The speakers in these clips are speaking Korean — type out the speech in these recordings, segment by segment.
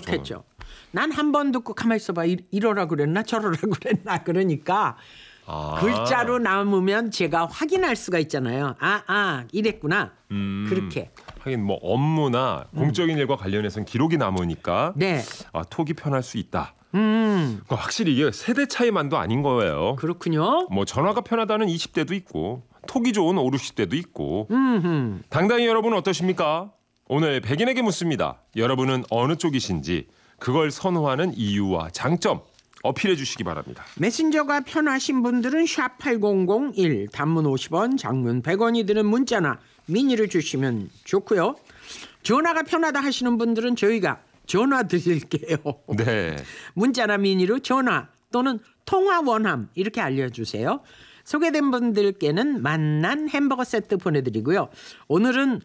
그렇겠죠. 난 한 번 듣고 가만히 있어봐. 이러라 그랬나 저러라 그랬나 그러니까 글자로 남으면 제가 확인할 수가 있잖아요. 이랬구나. 그렇게. 하긴 뭐 업무나 공적인 일과 관련해서는 기록이 남으니까 네. 톡이 편할 수 있다. 그러니까 확실히 이게 세대 차이만도 아닌 거예요. 그렇군요. 뭐 전화가 편하다는 20대도 있고 톡이 좋은 5, 60대도 있고. 당당히 여러분 어떠십니까? 오늘 백인에게 묻습니다. 여러분은 어느 쪽이신지 그걸 선호하는 이유와 장점 어필해 주시기 바랍니다. 메신저가 편하신 분들은 샵 8001 단문 50원 장문 100원이 드는 문자나 미니를 주시면 좋고요. 전화가 편하다 하시는 분들은 저희가 전화 드릴게요. 네. 문자나 미니로 전화 또는 통화 원함 이렇게 알려주세요. 소개된 분들께는 맛난 햄버거 세트 보내드리고요. 오늘은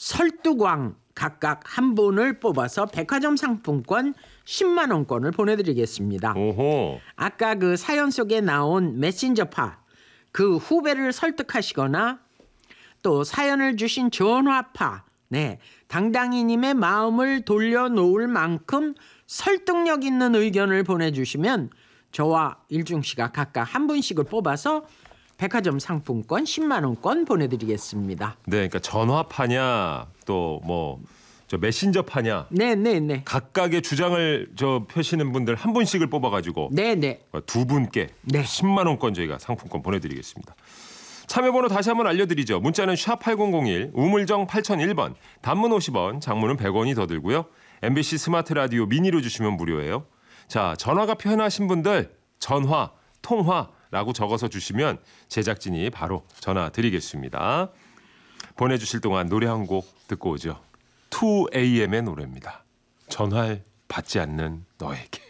설두광 각각 한 분을 뽑아서 백화점 상품권 10만 원권을 보내드리겠습니다. 오호. 아까 그 사연 속에 나온 메신저파 그 후배를 설득하시거나 또 사연을 주신 전화파 네 당당히님의 마음을 돌려놓을 만큼 설득력 있는 의견을 보내주시면 저와 일중 씨가 각각 한 분씩을 뽑아서 백화점 상품권 10만 원권 보내드리겠습니다. 네, 그러니까 전화파냐 또 뭐 저 메신저파냐. 네네네. 각각의 주장을 펴시는 분들 한 분씩을 뽑아가지고 네네. 두 분께 네. 10만 원권 저희가 상품권 보내드리겠습니다. 참여번호 다시 한번 알려드리죠. 문자는 샵 8001 우물정 8001번 단문 50원 장문은 100원이 더 들고요. MBC 스마트 라디오 미니로 주시면 무료예요. 자, 전화가 편하신 분들 전화, 통화라고 적어서 주시면 제작진이 바로 전화 드리겠습니다. 보내주실 동안 노래 한 곡 듣고 오죠. 2AM의 노래입니다. 전화를 받지 않는 너에게.